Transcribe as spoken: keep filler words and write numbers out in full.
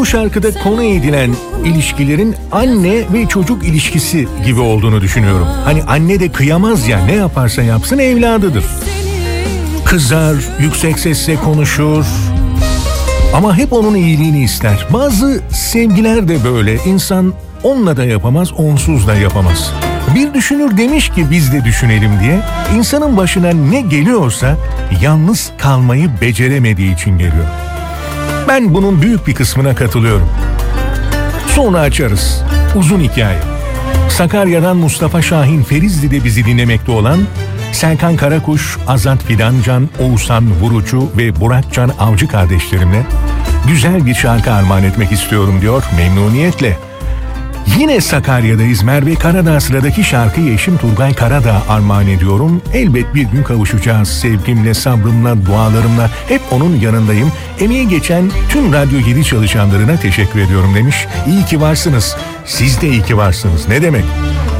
Bu şarkıda konu edilen ilişkilerin anne ve çocuk ilişkisi gibi olduğunu düşünüyorum. Hani anne de kıyamaz ya, ne yaparsa yapsın evladıdır. Kızar, yüksek sesle konuşur ama hep onun iyiliğini ister. Bazı sevgiler de böyle. İnsan onunla da yapamaz, onsuz da yapamaz. Bir düşünür demiş ki biz de düşünelim diye, insanın başına ne geliyorsa yalnız kalmayı beceremediği için geliyor. Ben bunun büyük bir kısmına katılıyorum. Sonra açarız. Uzun hikaye. Sakarya'dan Mustafa Şahin Ferizli'de bizi dinlemekte olan Serkan Karakuş, Azat Fidancan, Oğuzhan Vurucu ve Burakcan Avcı kardeşlerimle güzel bir şarkı armağan etmek istiyorum diyor memnuniyetle. Yine Sakarya'dayız. Merve Karadağ sıradaki şarkıyı eşim Turgay Karadağ armağan ediyorum. Elbet bir gün kavuşacağız. Sevgimle, sabrımla, dualarımla hep onun yanındayım. Emeği geçen tüm Radyo yedi çalışanlarına teşekkür ediyorum demiş. İyi ki varsınız. Siz de iyi ki varsınız. Ne demek?